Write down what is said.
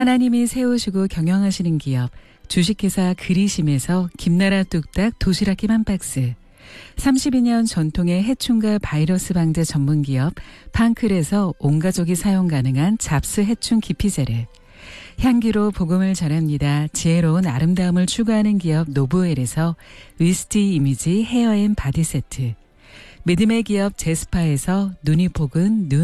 하나님이 세우시고 경영하시는 기업 주식회사 그리심에서 김나라 뚝딱 도시락김 한 박스, 32년 전통의 해충과 바이러스 방제 전문기업 팡클에서 온 가족이 사용 가능한 잡스 해충 기피제를, 향기로 복음을 전합니다. 지혜로운 아름다움을 추구하는 기업 노브웰에서 위스티 이미지 헤어앤 바디 세트, 믿음의 기업 제스파에서 눈이 복은 눈